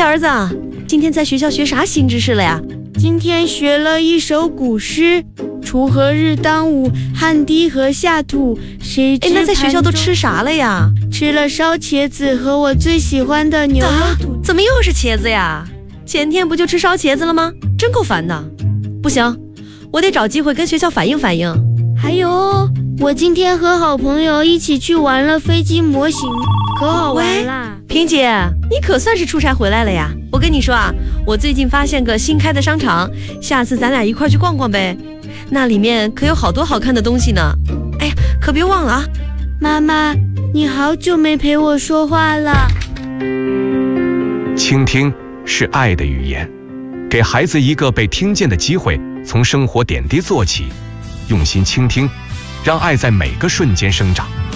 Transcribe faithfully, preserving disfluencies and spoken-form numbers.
儿子，今天在学校学啥新知识了呀？ 今天学了一首古诗，锄禾日当午，汗滴禾下土。谁知哎，那在学校都吃啥了呀？ 吃了烧茄子和我最喜欢的牛肉土、 啊。怎么又是茄子呀？前天不就吃烧茄子了吗？真够烦的。不行，我得找机会跟学校反映反映。 还有，我今天和好朋友一起去玩了飞机模型，可好玩啦！ 萍姐，你可算是出差回来了呀！我跟你说啊，我最近发现个新开的商场，下次咱俩一块去逛逛呗。那里面可有好多好看的东西呢。哎呀，可别忘了啊！ 妈妈，你好久没陪我说话了。 倾听是爱的语言，给孩子一个被听见的机会，从生活点滴做起，用心倾听，让爱在每个瞬间生长。